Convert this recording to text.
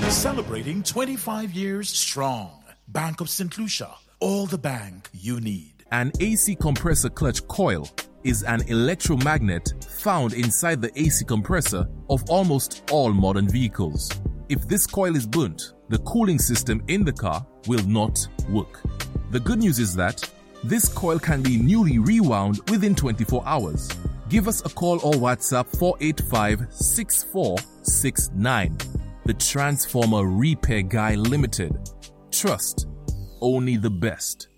Celebrating 25 years strong. Bank of St. Lucia, all the bank you need. An AC compressor clutch coil is an electromagnet found inside the AC compressor of almost all modern vehicles. If this coil is burnt, the cooling system in the car will not work. The good news is that this coil can be newly rewound within 24 hours. Give us a call or WhatsApp 485-6469. The Transformer Repair Guy Limited. Trust only the best.